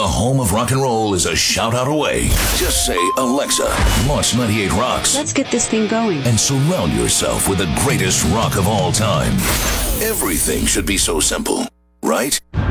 home of rock and roll is a shout out away. Just say, Alexa, launch 98 Rocks. Let's get this thing going. And surround yourself with the greatest rock of all time. Everything should be so simple, right?